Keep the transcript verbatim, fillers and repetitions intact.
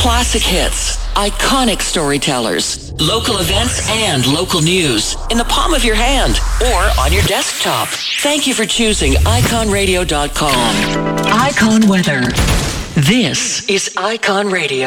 Classic hits, iconic storytellers, local events and local news in the palm of your hand or on your desktop. Thank you for choosing icon radio dot com. Icon Weather. This is Icon Radio.